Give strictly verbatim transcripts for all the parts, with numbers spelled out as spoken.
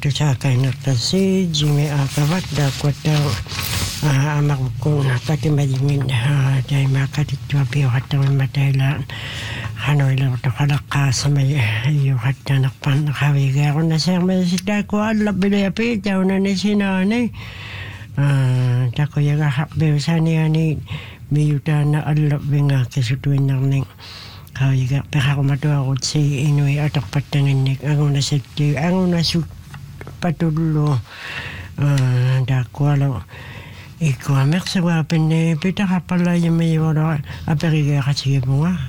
to sa kainata si Jimmy Akavat da kwata amak ko kati madingin dai makati tuapi hatta matayla Hanoi lang to kalaka sa may iyo hatta nakpan nakawiga ko na siya may sita ko alap bilayapi tayo na ni sinanay tako yaga hakbew sa niya ni miyuta na alap binga kisutuin ng ning kawiga peka ko matuwa ko si inuwi atak patanginik ang una sa tiyo ang una sa patulo dako alo iko amek sa wapin ni pita ka pala yung may wala aperiga kasi mo nga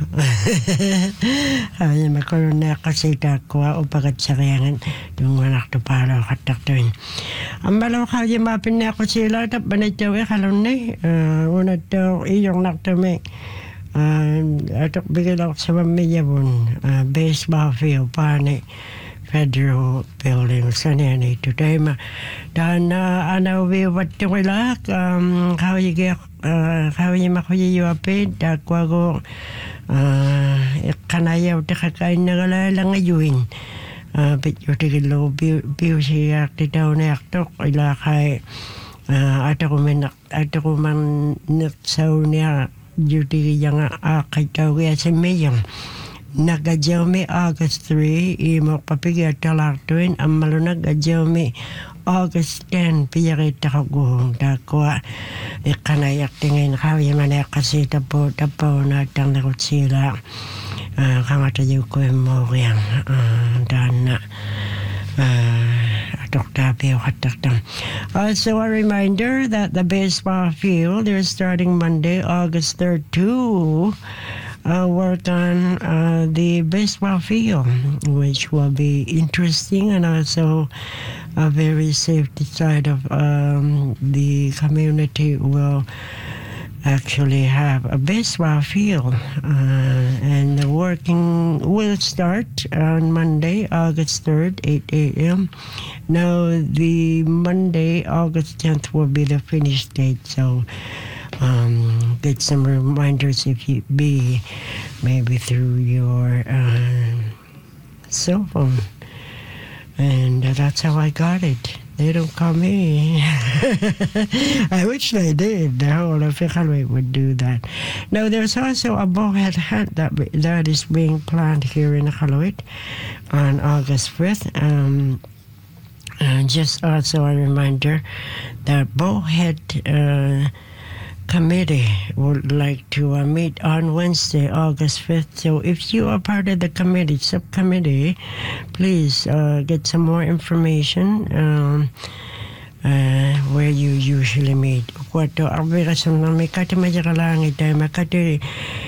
ay makulong na kasi dako o pagat sa kayangan yung anak to pala katak to yun ang balaw ka yung mapin na ako sila tap banay tayo eh kalong na una to iyong nakto may atok bigay lang sa mamilya mo baseball field pa ni Federal Building sa niya ni today ma dan ana we wat to ilak um kawai ge kawai makuyi yuapin da kwago kanaya uta kakain na gala lang ayuin bit yutigilo biu siya titaw na aktok ilakay ata ko man ata ko man nagsaw niya yuti yang akay tao kaya sa mayang naggadyaw mi August three, imo papigyan talaktuin, ang malo naggadyaw mi August ten, piyakita ka guhong dakwa. Ikanayak tingin kawin manak kasi tapo tapo na tang nakot sila. Kamatayo ko yung mo kayang dan na atok tabi o kataktam. Also a reminder that the baseball field is starting Monday, August third too. Uh, work on uh, the baseball field, which will be interesting and also a very safety side of um, the community will actually have a baseball field. Uh, and the working will start on Monday, August third, eight a.m. Now, the Monday, August tenth will be the finish date, so Um, get some reminders if you be maybe through your uh, cell phone, and uh, that's how I got it. They don't call me. I wish they did. The whole of Iqaluit would do that. Now, there's also a bowhead hunt that that is being planned here in Iqaluit on August fifth. Um, uh, just also a reminder that bowhead Uh, committee would like to uh, meet on Wednesday, August fifth. So if you are part of the committee, subcommittee, please uh, get some more information um, uh, where you usually meet. Kwato arbirasyon na may kati majakalangit ay makati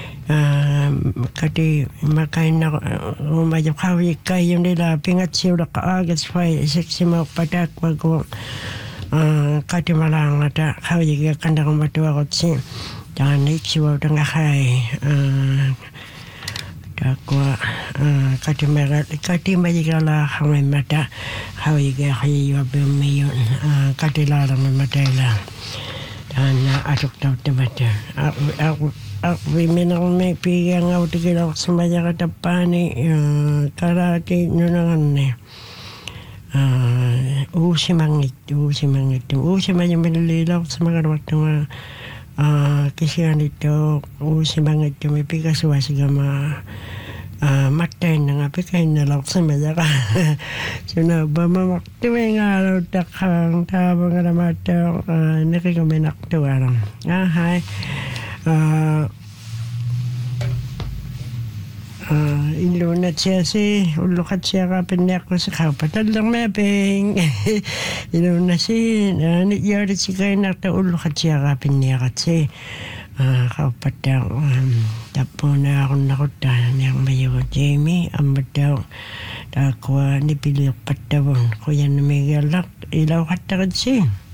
makati makain na umayakawi kayo nila pingat siya ka August fifth, six mo patak wag Uh, kati malang ata kawai ga kanda ko matua ko si dan iksiwa tanga kai uh takwa uh, kati mera kati majigala hamai mata kawai ga kai yo bemiyon uh, kati la la mata la dan atuk tau temata aku aku aku minang me pigang au tigila semaja kata pani karate nunangan ne Uh, usimangit, usimangit, usimangit manililaw sa mga waktu nga uh, kisiyan ito, usimangit yung may pikaswa siya ma uh, matay na nga pikay na lang sa mga ka. So na ba mamakti may nga araw takang tabang nga namatang uh, nakikaminak to arang. Ah, hi. Uh, Uh, inlunat siya si ulukat siya kapinek ko sa kapatid lang mepeng inlunat si uh, nigyari si kayo nakta ulukat siya kapinek at si uh, kapatid um, tapo na akong nakutan niyang mayo Jamie ang madaw takwa nipilip patawon kuya na may galak ilaw katakad si